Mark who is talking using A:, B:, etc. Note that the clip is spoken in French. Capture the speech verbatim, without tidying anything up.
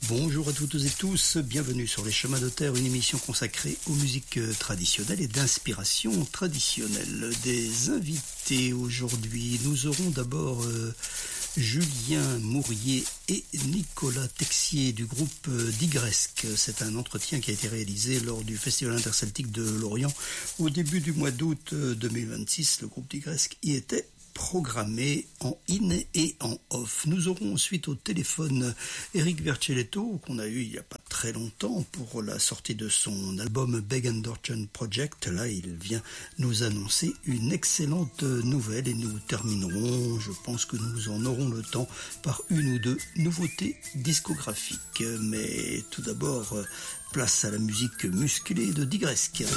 A: Bonjour à toutes et tous, bienvenue sur Les Chemins de Terre, une émission consacrée aux musiques traditionnelles et d'inspiration traditionnelle. Des invités aujourd'hui, nous aurons d'abord euh, Julien Mourier et Nicolas Texier du groupe Digresque. C'est un entretien qui a été réalisé lors du Festival interceltique de Lorient au début du mois d'août deux mille vingt-six. Le groupe Digresque y était programmé en in et en off. Nous aurons ensuite au téléphone Eric Vercelletto, qu'on a eu il n'y a pas très longtemps pour la sortie de son album Beg and Dorchen Project. Là, il vient nous annoncer une excellente nouvelle et nous terminerons, je pense que nous en aurons le temps, par une ou deux nouveautés discographiques. Mais tout d'abord, place à la musique musclée de Digresque.